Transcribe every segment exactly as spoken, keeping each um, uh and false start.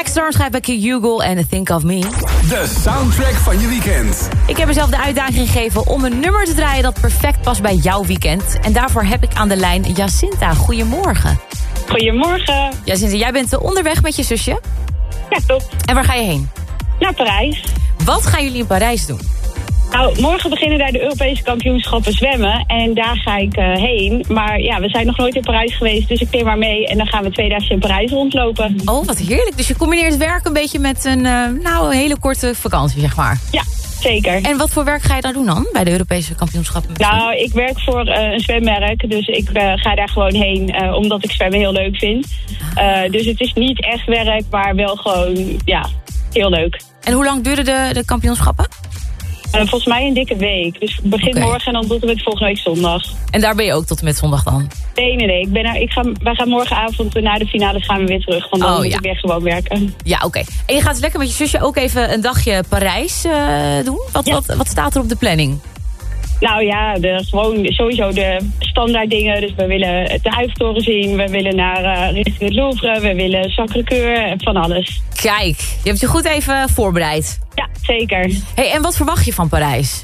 Storm schrijft bij Q Hugo en Think of Me. De soundtrack van je weekend. Ik heb mezelf de uitdaging gegeven om een nummer te draaien dat perfect past bij jouw weekend. En daarvoor heb ik aan de lijn Jacinta. Goedemorgen. Goedemorgen. Jacinta, jij bent onderweg met je zusje. Ja, top. En waar ga je heen? Naar Parijs. Wat gaan jullie in Parijs doen? Nou, morgen beginnen daar de Europese kampioenschappen zwemmen. En daar ga ik uh, heen. Maar ja, we zijn nog nooit in Parijs geweest, dus ik neem maar mee. En dan gaan we twee dagen in Parijs rondlopen. Oh, wat heerlijk. Dus je combineert werk een beetje met een, uh, nou, een hele korte vakantie, zeg maar. Ja, zeker. En wat voor werk ga je daar doen dan, bij de Europese kampioenschappen? Nou, ik werk voor uh, een zwemmerk. Dus ik uh, ga daar gewoon heen, uh, omdat ik zwemmen heel leuk vind. Uh, dus het is niet echt werk, maar wel gewoon, ja, heel leuk. En hoe lang duren de, de kampioenschappen? Uh, volgens mij een dikke week. Dus begin okay. morgen en dan tot en met volgende week zondag. En daar ben je ook tot en met zondag dan? Nee, nee, nee. Ik ben er, ik ga, wij gaan morgenavond na de finale gaan we weer terug. Want dan oh, moet ja. ik weer gewoon werken. Ja, oké. Okay. En je gaat lekker met je zusje ook even een dagje Parijs uh, doen? Wat, ja. wat, wat staat er op de planning? Nou ja, de, gewoon sowieso de standaard dingen. Dus we willen de Eiffeltoren zien. We willen naar uh, richting het Louvre. We willen Sacré-Cœur en van alles. Kijk, je hebt je goed even voorbereid. Ja, zeker. Hey, en wat verwacht je van Parijs?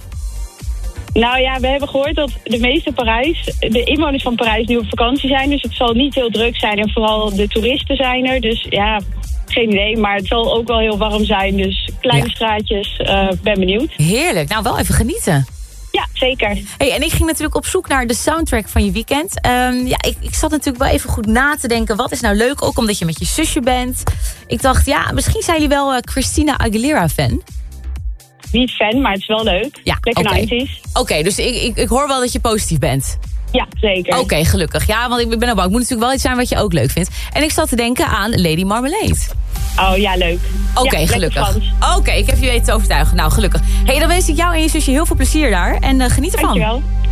Nou ja, we hebben gehoord dat de meeste Parijs, de inwoners van Parijs nu op vakantie zijn. Dus het zal niet heel druk zijn en vooral de toeristen zijn er. Dus ja, geen idee, maar het zal ook wel heel warm zijn. Dus kleine ja. straatjes, uh, ben benieuwd. Heerlijk, nou wel even genieten. Ja, zeker. Hey, en ik ging natuurlijk op zoek naar de soundtrack van je weekend. Um, ja, ik, ik zat natuurlijk wel even goed na te denken. Wat is nou leuk, ook omdat je met je zusje bent. Ik dacht, ja, misschien zijn jullie wel uh, Christina Aguilera fan. Niet fan, maar het is wel leuk. Ja, lekker okay. nineties. Oké, okay, dus ik, ik, ik hoor wel dat je positief bent. Ja, zeker. Oké, okay, gelukkig. Ja, want ik ben ook bang. Het moet natuurlijk wel iets zijn wat je ook leuk vindt. En ik zat te denken aan Lady Marmalade. Oh ja, leuk. Oké, okay, ja, gelukkig. Oké, okay, ik heb je weten te overtuigen. Nou, gelukkig. Hey, dan wens ik jou en je zusje heel veel plezier daar. En uh, geniet ervan. Dankjewel.